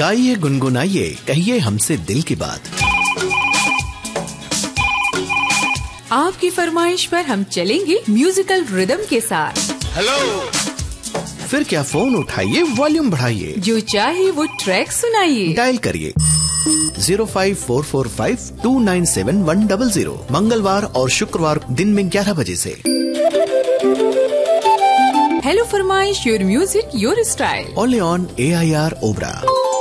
गाइए गुनगुनाइए कहिए हमसे दिल की बात। आपकी फरमाइश पर हम चलेंगे म्यूजिकल रिदम के साथ। हेलो, फिर क्या फोन उठाइए, वॉल्यूम बढ़ाइए, जो चाहे वो ट्रैक सुनाइए। डायल करिए 05445297100 मंगलवार और शुक्रवार दिन में 11 बजे से। हेलो फरमाइश, your music your style, only on AIR Obra.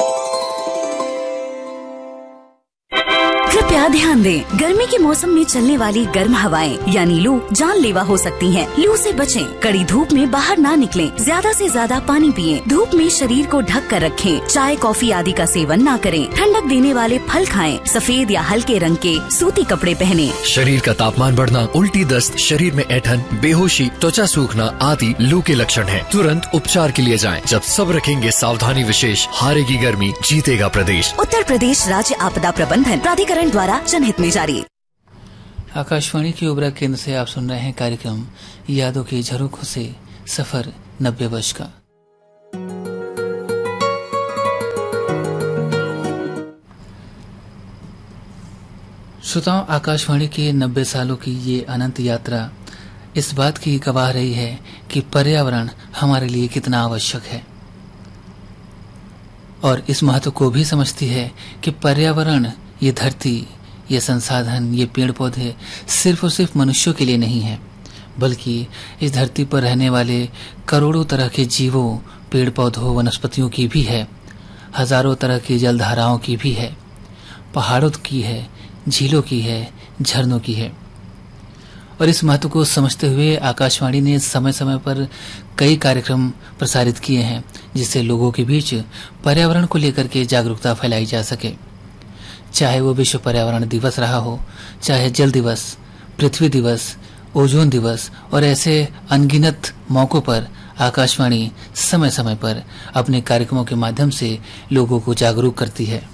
कृपया ध्यान दें, गर्मी के मौसम में चलने वाली गर्म हवाएं यानी लू जानलेवा हो सकती हैं। लू से बचें, कड़ी धूप में बाहर ना निकलें, ज्यादा से ज्यादा पानी पिएं, धूप में शरीर को ढक कर रखें, चाय कॉफी आदि का सेवन ना करें, ठंडक देने वाले फल खाएं, सफेद या हल्के रंग के सूती कपड़े पहने। शरीर का तापमान बढ़ना, उल्टी दस्त, शरीर में ऐंठन, बेहोशी, त्वचा सूखना आदि लू के लक्षण है। तुरंत उपचार के लिए जाएं। जब सब रखेंगे सावधानी विशेष, हारेगी गर्मी, जीतेगा प्रदेश। उत्तर प्रदेश राज्य आपदा प्रबंधन प्राधिकरण द्वारा जनहित में जारी। आकाशवाणी की ओबरा केंद्र से आप सुन रहे हैं कार्यक्रम यादों के झरोखों से सफर 90 वर्ष का। श्रोताओं, आकाशवाणी के 90 सालों की ये अनंत यात्रा इस बात की गवाह रही है कि पर्यावरण हमारे लिए कितना आवश्यक है, और इस महत्व को भी समझती है कि पर्यावरण, ये धरती, ये संसाधन, ये पेड़ पौधे सिर्फ और सिर्फ मनुष्यों के लिए नहीं है, बल्कि इस धरती पर रहने वाले करोड़ों तरह के जीवों, पेड़ पौधों, वनस्पतियों की भी है, हजारों तरह की जलधाराओं की भी है, पहाड़ों की है, झीलों की है, झरनों की है। और इस महत्व को समझते हुए आकाशवाणी ने समय समय पर कई कार्यक्रम प्रसारित किए हैं, जिससे लोगों के बीच पर्यावरण को लेकर के जागरूकता फैलाई जा सके। चाहे वो विश्व पर्यावरण दिवस रहा हो, चाहे जल दिवस, पृथ्वी दिवस, ओजोन दिवस, और ऐसे अनगिनत मौकों पर आकाशवाणी समय समय पर अपने कार्यक्रमों के माध्यम से लोगों को जागरूक करती है।